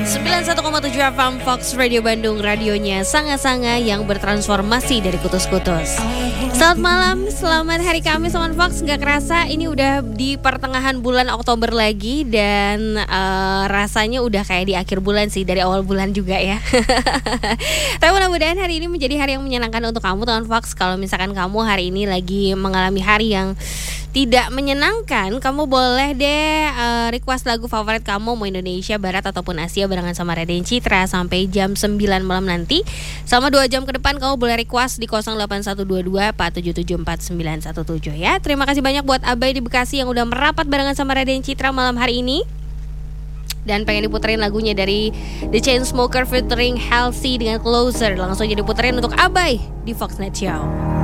91,7 FM Fox Radio Bandung, radionya Sanga-Sanga yang bertransformasi dari kutus-kutus. Selamat malam, selamat hari Kamis teman Fox. Gak kerasa ini udah di pertengahan bulan Oktober lagi. Dan rasanya udah kayak di akhir bulan sih, dari awal bulan juga ya. Tapi mudah-mudahan hari ini menjadi hari yang menyenangkan untuk kamu teman Fox. Kalau misalkan kamu hari ini lagi mengalami hari yang tidak menyenangkan, kamu boleh deh request lagu favorit kamu, mau Indonesia, Barat ataupun Asia, barengan sama Raden Citra sampai jam 9 malam nanti. Selama 2 jam ke depan kamu boleh request di 08122 4774917 ya. Terima kasih banyak buat Abai di Bekasi yang udah merapat barengan sama Raden Citra malam hari ini. Dan pengen diputerin lagunya dari The Chainsmokers featuring Halsey dengan Closer. Langsung jadi puterin untuk Abai di Foxnet Show.